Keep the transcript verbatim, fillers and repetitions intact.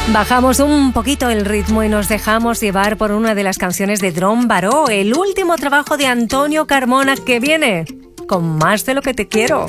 Bajamos un poquito el ritmo y nos dejamos llevar por una de las canciones de Drom Baró, el último trabajo de Antonio Carmona, que viene con Más de lo que te quiero.